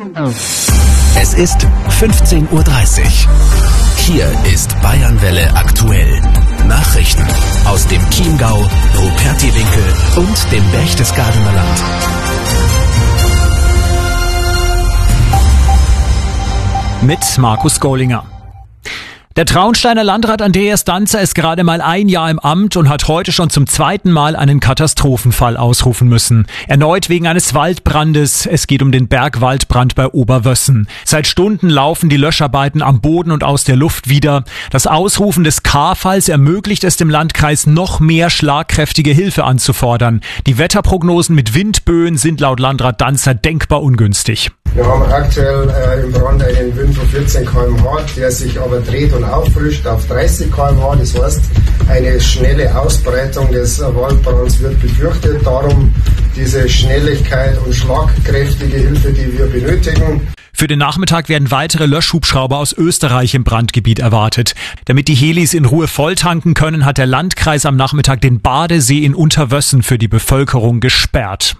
Es ist 15:30 Uhr. Hier ist Bayernwelle aktuell. Nachrichten aus dem Chiemgau, Rupertiwinkel und dem Berchtesgadener Land. Mit Markus Gollinger. Der Traunsteiner Landrat Andreas Danzer ist gerade mal ein Jahr im Amt und hat heute schon zum zweiten Mal einen Katastrophenfall ausrufen müssen. Erneut wegen eines Waldbrandes. Es geht um den Bergwaldbrand bei Oberwössen. Seit Stunden laufen die Löscharbeiten am Boden und aus der Luft wieder. Das Ausrufen des K-Falls ermöglicht es dem Landkreis, noch mehr schlagkräftige Hilfe anzufordern. Die Wetterprognosen mit Windböen sind laut Landrat Danzer denkbar ungünstig. Wir haben aktuell im Brand einen Wind von 14 km/h, der sich aber dreht und auffrischt auf 30 km/h. Das heißt, eine schnelle Ausbreitung des Waldbrands wird befürchtet. Darum diese Schnelligkeit und schlagkräftige Hilfe, die wir benötigen. Für den Nachmittag werden weitere Löschhubschrauber aus Österreich im Brandgebiet erwartet. Damit die Helis in Ruhe volltanken können, hat der Landkreis am Nachmittag den Badesee in Unterwössen für die Bevölkerung gesperrt.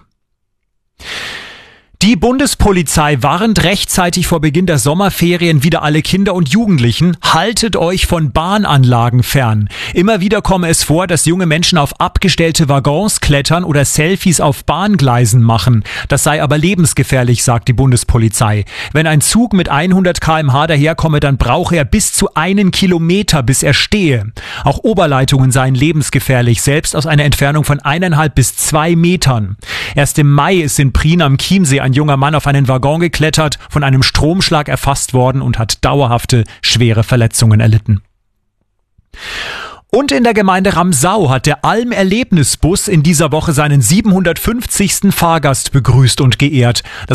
Die Bundespolizei warnt rechtzeitig vor Beginn der Sommerferien wieder alle Kinder und Jugendlichen: Haltet euch von Bahnanlagen fern. Immer wieder komme es vor, dass junge Menschen auf abgestellte Waggons klettern oder Selfies auf Bahngleisen machen. Das sei aber lebensgefährlich, sagt die Bundespolizei. Wenn ein Zug mit 100 km/h daherkomme, dann brauche er bis zu 1 Kilometer, bis er stehe. Auch Oberleitungen seien lebensgefährlich, selbst aus einer Entfernung von 1,5 bis 2 Metern. Erst im Mai ist in Prien am Chiemsee ein junger Mann auf einen Waggon geklettert, von einem Stromschlag erfasst worden und hat dauerhafte, schwere Verletzungen erlitten. Und in der Gemeinde Ramsau hat der Alm-Erlebnisbus in dieser Woche seinen 750. Fahrgast begrüßt und geehrt.